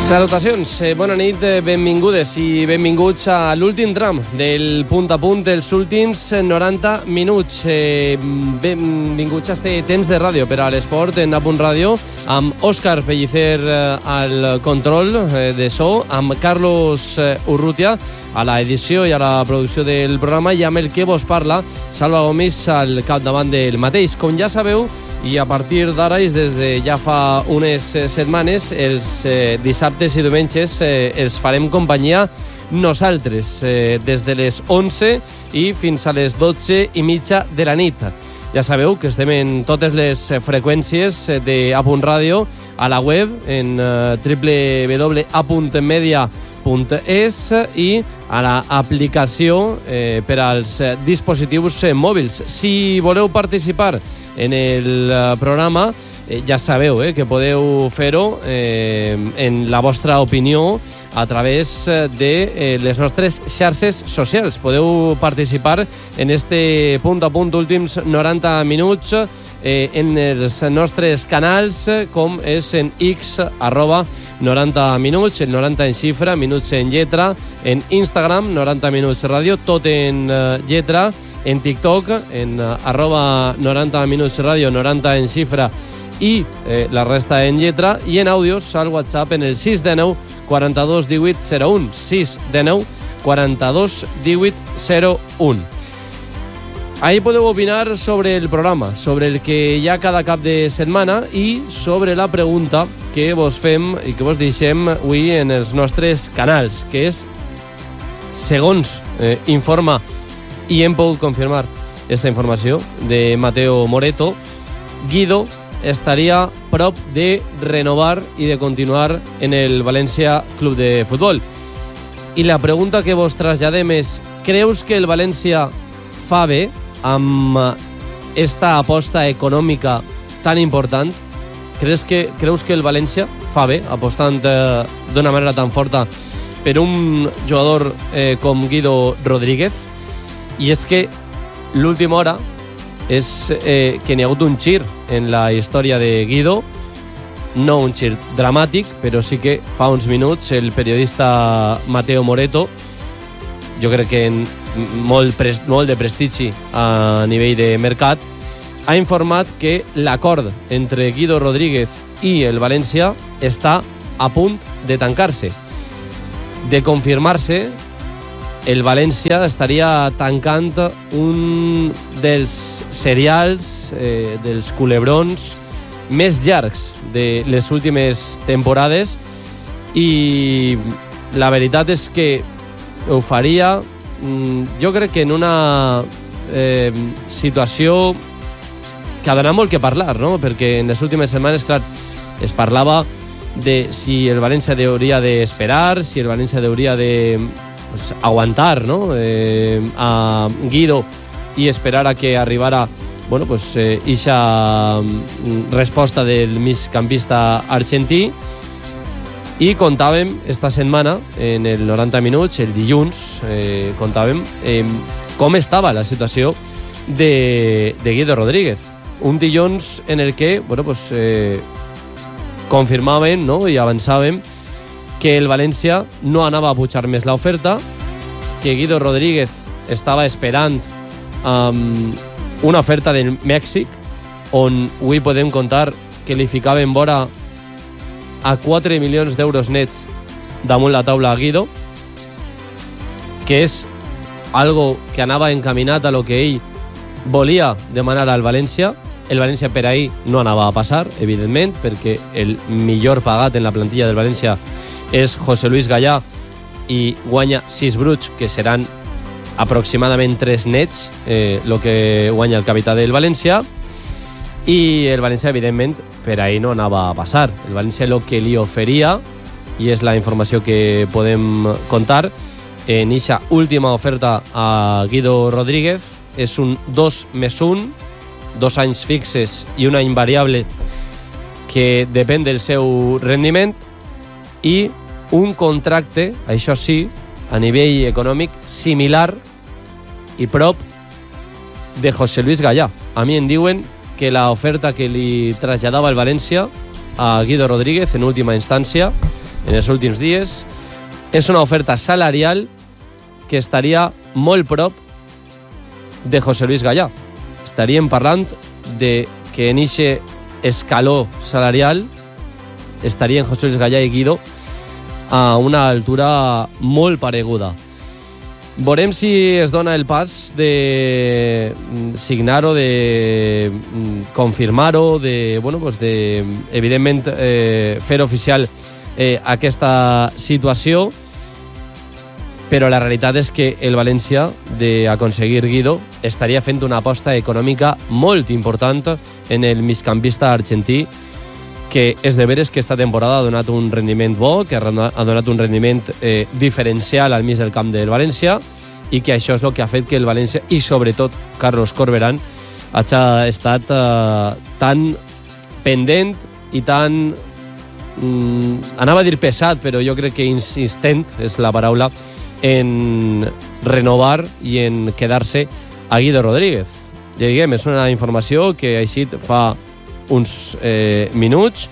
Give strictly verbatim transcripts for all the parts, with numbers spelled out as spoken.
Salutacions, eh, bona nit, eh, benvingudes i benvinguts a l'últim tram del punt a punt dels últims noranta minuts. Eh, benvinguts a este temps de ràdio per a l'esport en A Punt Ràdio, amb Òscar Pellicer eh, al control eh, de so, amb Carlos eh, Urrutia a la edició i a la producció del programa i amb el que vos parla, Salva Gomis, al capdavant del mateix. Com ja sabeu, i a partir d'ara i des de ja fa unes setmanes, els eh, dissabtes i diumenges eh, els farem companyia nosaltres, eh, des de les onze i fins a les dotze i mitja de la nit. Ja sabeu que estem en totes les freqüències de A Punt Ràdio, a la web en eh, w w w punt a punt media punt es i a l'aplicació eh, per als dispositius eh, mòbils. Si voleu participar en el programa, eh, ja sabeu eh, que podeu fer-ho eh, en la vostra opinió a través de eh, les nostres xarxes socials. Podeu participar en este punt a punt últims noranta minuts eh, en els nostres canals, com és en X, arroba noranta minuts, el noranta en xifra, minuts en lletra, en Instagram, noranta minuts ràdio, tot en uh, lletra, en TikTok, en uh, arroba noranta minuts ràdio, noranta en xifra i eh, la resta en lletra, i en àudios al WhatsApp en el sis de nou quaranta-dos divuit zero un, sis de nou quaranta-dos divuit zero un. Ahí podeu opinar sobre el programa, sobre el que hi ha cada cap de setmana i sobre la pregunta que vos fem i que vos deixem avui en els nostres canals, que és, segons eh, informa i hem pogut confirmar esta informació de Mateo Moreto, Guido estaria prop de renovar i de continuar en el València Club de Futbol. I la pregunta que vos traslladem és: creus que el València fa bé amb esta aposta econòmica tan important? Creus que, creus que el València fa bé apostant eh, d'una manera tan forta per un jugador eh, com Guido Rodríguez? I és que l'última hora és eh, que n'hi ha hagut un gir en la història de Guido, no un gir dramàtic, però sí que fa uns minuts el periodista Mateo Moreto, jo crec que en molt, pres, molt de prestigi a nivell de mercat, ha informat que l'acord entre Guido Rodríguez i el València està a punt de tancar-se. De confirmar-se, el València estaria tancant un dels serials, eh, dels culebrons més llargs de les últimes temporades, i la veritat és que ho faria, jo crec que en una eh, situació que ha donat molt que parlar, no? Perquè en les últimes setmanes, clar, es parlava de si el València hauria d'esperar, si el València hauria de pues, aguantar, no? eh, a Guido i esperar a que arribara, bueno, pues, eh, ixa resposta del migcampista argentí. I contàvem esta setmana, en el noranta minuts, el dilluns, eh, contàvem eh, com estava la situació de, de Guido Rodríguez. Un dilluns en el que, bueno, pues, eh, confirmàvem, no? I avançàvem que el València no anava a pujar més l'oferta, que Guido Rodríguez estava esperant um, una oferta del Mèxic, on avui podem contar que li ficaven vora a quatre milions d'euros nets damunt la taula a Guido, que és algo que anava encaminat a lo que ell volia demanar al València. El València per ahí no anava a passar, evidentment, perquè el millor pagat en la plantilla del València és José Luis Gallà i guanya sis bruts, que seran aproximadament tres nets, eh, el que guanya el capità del València. I el València, evidentment, per ahí no anava a passar. El València el que li oferia, i és la informació que podem contar, en eixa última oferta a Guido Rodríguez, és un dos més un, dos anys fixes i un any variable que depèn del seu rendiment, i un contracte, això sí, a nivell econòmic, similar i prop de José Luis Gallà. A mi em diuen que l'oferta que li traslladava el València a Guido Rodríguez en última instància en els últims dies. És una oferta salarial que estaria molt prop de José Luis Gallà. Estaríem parlant de que en ixe escaló salarial estarien José Luis Gallà i Guido a una altura molt pareguda. Veurem si es dona el pas de signar-ho, de confirmar-ho, de, bueno, pues de, evidentment, eh, fer oficial eh, aquesta situació, però la realitat és que el València, d'aconseguir Guido, estaria fent una aposta econòmica molt important en el migcampista argentí, que és de veres que esta temporada ha donat un rendiment bo, que ha donat un rendiment eh, diferencial al mig del camp del València, i que això és el que ha fet que el València, i sobretot Carlos Corberán, hagi estat eh, tan pendent i tan, mm, anava a dir pesat, però jo crec que insistent és la paraula, en renovar i en quedar-se a Guido Rodríguez. Ja diguem, és una informació que ha eixit fa uns eh, minuts,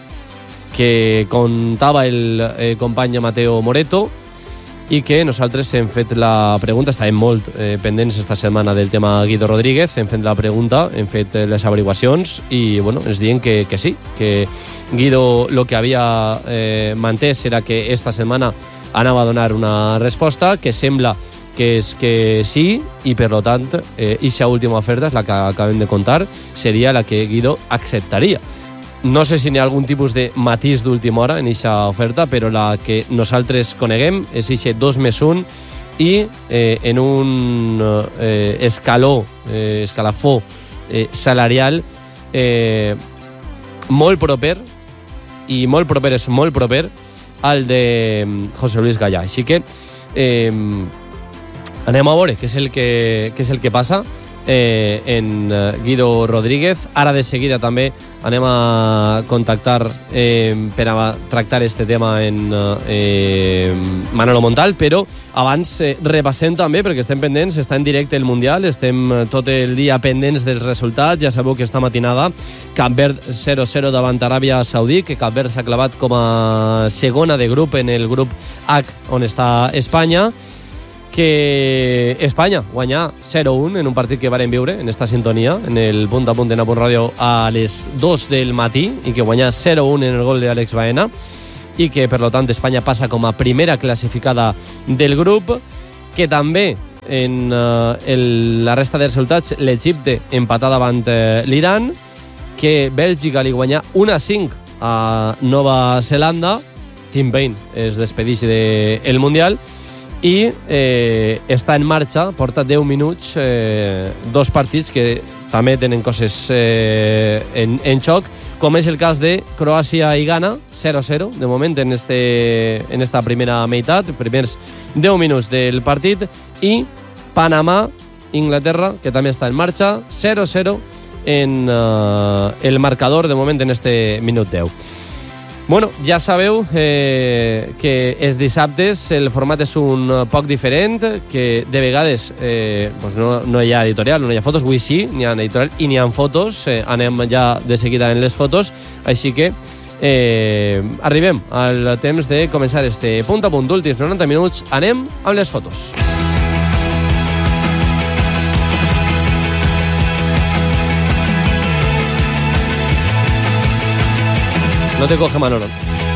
que contava el eh, company Mateo Moreto, i que nosaltres hem fet la pregunta, estàvem molt eh, pendents esta setmana del tema Guido Rodríguez, hem fet la pregunta, hem fet les averiguacions i bueno, ens diuen que, que sí, que Guido lo que havia eh, mantès era que esta setmana anava a donar una resposta, que sembla que és que sí, i per tant, eh, ixa última oferta és la que acabem de contar, seria la que Guido acceptaria. No sé si n'hi ha algun tipus de matís d'última hora en ixa oferta, però la que nosaltres coneguem és ixe dos més un i eh, en un eh, escaló, eh, escalafó eh, salarial eh, molt proper, i molt proper és molt proper, al de José Luis Gallà. Així que eh, anem a veure què és el que, què és el que passa eh, en Guido Rodríguez. Ara de seguida també anem a contactar eh, per a tractar este tema en eh, Manolo Montal, però abans eh, repassem també, perquè estem pendents, està en directe el Mundial, estem tot el dia pendents dels resultats. Ja sabeu que esta matinada Cap Verd zero zero davant Aràbia Saudí, que Cap Verd s'ha clavat com a segona de grup en el grup H on està Espanya, que Espanya guanyà zero un en un partit que varen viure en esta sintonia, en el punt a punt de Napunt Ràdio a les dos del matí, i que guanyà zero un en el gol d'Àlex Baena, i que per tant Espanya passa com a primera classificada del grup, que també en uh, el, la resta de resultats l'Egipte empatar davant uh, l'Iran, que Bèlgica li guanyà un a cinc a Nova Zelanda, Tim Payne es despedeix del Mundial, i eh, està en marxa, porta deu minuts, eh, dos partits que també tenen coses eh, en, en xoc, com és el cas de Croàcia i Ghana, zero zero, de moment en, este, en esta primera meitat, primers deu minuts del partit, i Panamà, Inglaterra, que també està en marxa, zero zero en uh, el marcador de moment en este minut deu. Bueno, ja sabeu eh, que els dissabtes el format és un poc diferent, que de vegades eh, pues no, no hi ha editorial, no hi ha fotos, avui sí, n'hi ha editorial i n'hi ha fotos, eh, anem ja de seguida en les fotos, així que eh, arribem al temps de començar este punt a punt d'últims noranta minuts, anem amb les fotos. No te coge Manolo.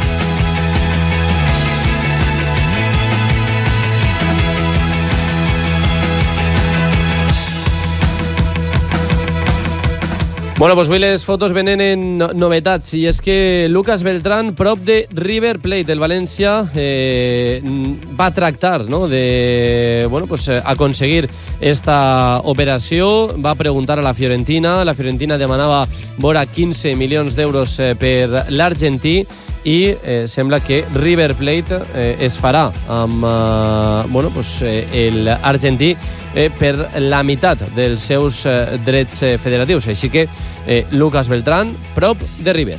Bueno, pues avui les fotos venen en novetats, i és que Lucas Beltrán, prop de River Plate, el València eh, va tractar, no?, de bueno, pues, aconseguir esta operació, va preguntar a la Fiorentina, la Fiorentina demanava vora quinze milions d'euros eh, per l'argentí, i eh, sembla que River Plate eh, es farà amb eh, bueno, pues, eh, l'argentí eh, per la meitat dels seus eh, drets eh, federatius. Així que eh, Lucas Beltrán, prop de River.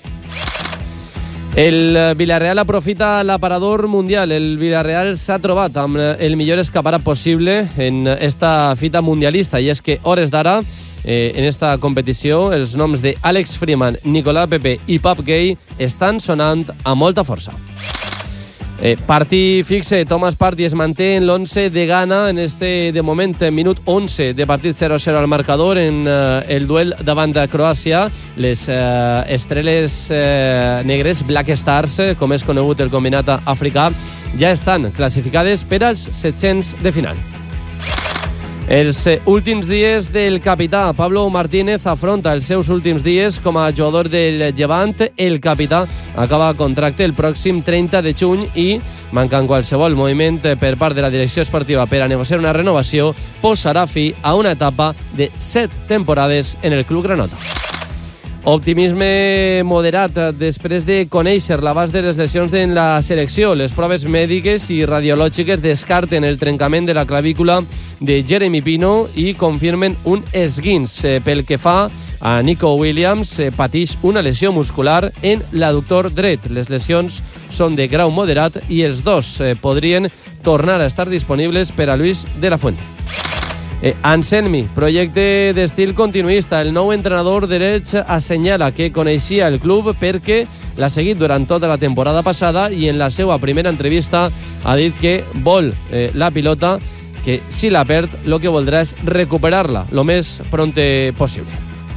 El Villarreal aprofita l'aparador mundial. El Villarreal s'ha trobat amb el millor escaparat possible en esta fita mundialista, i és que hores d'ara eh, en esta competició. Els noms de Alex Freeman, Nicolas Pepe i Pap Gay estan sonant amb molta força. Eh, partit fixe, Thomas Partey es manté en l'once de Ghana en este, de moment, minut onze de partit zero a zero al marcador en eh, el duel davant de Croàcia. Les eh, estrelles eh, negres, Black Stars, eh, com és conegut el combinat africà, ja estan classificades per als set-cents de final. Els últims dies del capità Pablo Martínez afronta els seus últims dies com a jugador del Llevant. El capità acaba contracte el pròxim trenta de juny i, mancant qualsevol moviment per part de la direcció esportiva per a negociar una renovació, posarà fi a una etapa de set temporades en el club granota. Optimisme moderat després de conèixer l'abast de les lesions en la selecció. Les proves mèdiques i radiològiques descarten el trencament de la clavícula de Jeremy Pino i confirmen un esguins. Pel que fa a Nico Williams, pateix una lesió muscular en l'adductor dret. Les lesions són de grau moderat i els dos podrien tornar a estar disponibles per a Luis de la Fuente. Eh, Anselmi, projecte d'estil continuista. El nou entrenador dret assenyala que coneixia el club perquè l'ha seguit durant tota la temporada passada i en la seva primera entrevista ha dit que vol eh, la pilota, que si la perd el que voldrà és recuperar-la lo més pronte possible.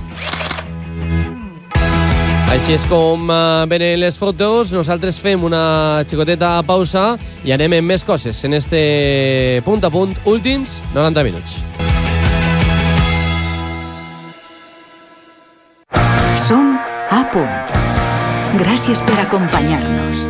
Així és com venen les fotos. Nosaltres fem una xicoteta pausa i anem amb més coses en este punt a punt, últims noranta minuts. Som a punt. Gràcies per acompanyar-nos.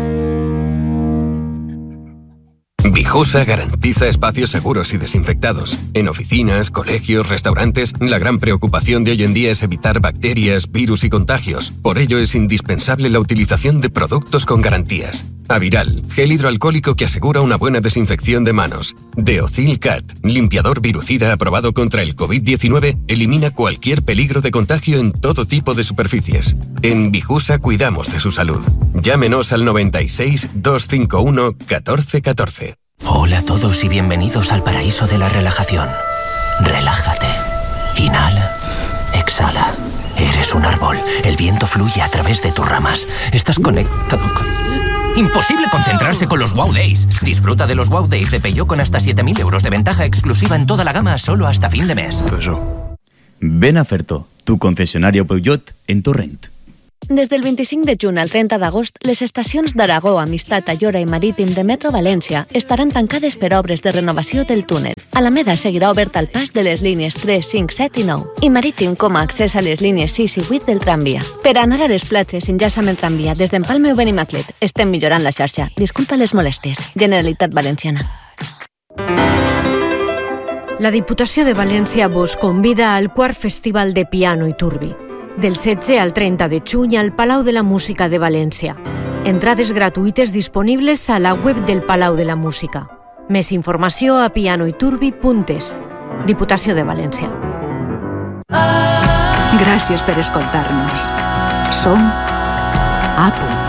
Vijusa garantiza espacios seguros y desinfectados. En oficinas, colegios, restaurantes, la gran preocupación de hoy en día es evitar bacterias, virus y contagios. Por ello es indispensable la utilización de productos con garantías. Aviral, gel hidroalcohólico que asegura una buena desinfección de manos. Deocil Cat, limpiador virucida aprobado contra el covid diecinueve, elimina cualquier peligro de contagio en todo tipo de superficies. En Vijusa cuidamos de su salud. Llámenos al noventa y seis, doscientos cincuenta y uno, catorce catorce. Hola a todos y bienvenidos al paraíso de la relajación. Relájate. Inhala. Exhala. Eres un árbol. El viento fluye a través de tus ramas. Estás conectado con... Imposible concentrarse con los Wow Days. Disfruta de los Wow Days de Peugeot con hasta siete mil euros de ventaja exclusiva en toda la gama solo hasta fin de mes. Ven a Ferto, tu concesionario Peugeot en Torrent. Des del vint-i-cinc de juny al trenta d'agost, les estacions d'Aragó, Amistat, Ayora i Marítim de Metro València estaran tancades per obres de renovació del túnel. Alameda seguirà obert al pas de les línies tres, cinc, set i nou i Marítim com a accés a les línies sis i vuit del tramvia. Per anar a les platges, enllaça amb el tramvia des d'Empalme o Benimaclet. Estem millorant la xarxa. Disculpa les molèsties. Generalitat Valenciana. La Diputació de València vos convida al quart Festival de Piano i Turbi, del setze al trenta de juny al Palau de la Música de València. Entrades gratuïtes disponibles a la web del Palau de la Música. Més informació a pianoiturbi punt es. Diputació de València. Gràcies per escoltar-nos. Som a punt.